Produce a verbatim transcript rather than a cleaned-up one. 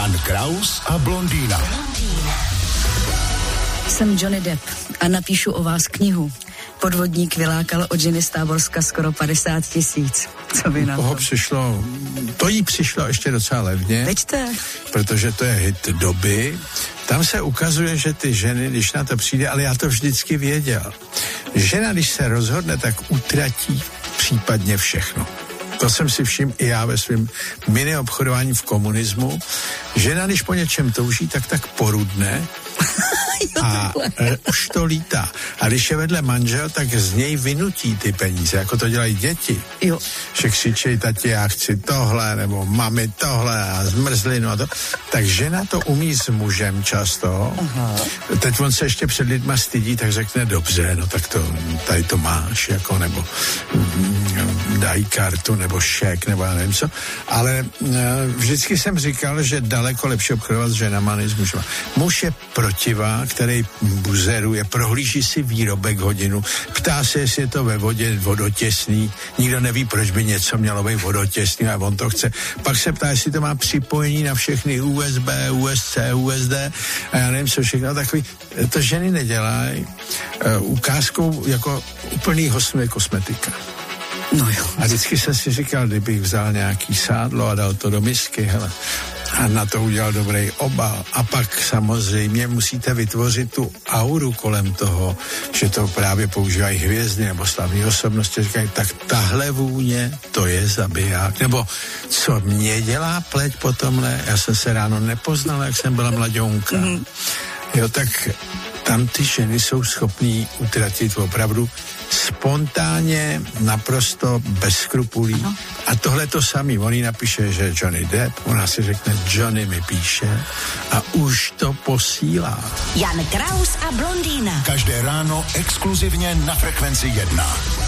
Jan Kraus a blondýna. Jsem Johnny Depp a napíšu o vás knihu. Podvodník vylákal od ženy z Táborska skoro padesát tisíc. Co by na to? Přišlo, to jí přišlo ještě docela levně. Veďte. Protože to je hit doby. Tam se ukazuje, že ty ženy, když na to přijde, ale já to vždycky věděl. Žena, když se rozhodne, tak utratí případně všechno. To jsem si všiml i já ve svém mini obchodování v komunismu. Žena, když po něčem touží, tak tak porudne a e, už to lítá. A když je vedle manžel, tak z něj vynutí ty peníze, jako to dělají děti. Jo. Že křičejí, tati, já chci tohle, nebo mami tohle a zmrzlinu a to. Tak žena to umí s mužem často. Aha. Teď on se ještě před lidma stydí, tak řekne, dobře, no tak to, tady to máš, jako, nebo mm, dají kartu, nebo šek, nebo já nevím co. Ale e, vždycky jsem říkal, že daleko lepší obchodovat s ženama než s mužema. Muž je protivák, který buzeruje, prohlíží si výrobek hodinu, ptá se, jestli je to ve vodě vodotěsný, nikdo neví, proč by něco mělo být vodotěsný a on to chce. Pak se ptá, jestli to má připojení na všechny U S B, U S C, U S D a já nevím, co všechno takový. To ženy nedělají. Uh, ukázkou jako úplnýho snu je kosmetika. No jo. A vždycky jsem si říkal, kdybych vzal nějaký sádlo a dal to do misky, hele, a na to udělal dobrý obal. A pak samozřejmě musíte vytvořit tu auru kolem toho, že to právě používají hvězdy nebo slavní osobnosti. Říkají, tak tahle vůně, to je zabiják. Nebo co mě dělá pleť po tomhle? Já jsem se ráno nepoznala, jak jsem byla mladionka. Mm-hmm. Jo, tak tam ty ženy jsou schopný utratit opravdu spontánně, naprosto bez skrupulí. Ano. A tohle to samý, on jí napíše, že Johnny Depp, ona si řekne, Johnny mi píše a už to posílá. Jan Kraus a blondýna. Každé ráno exkluzivně na Frekvenci jedna.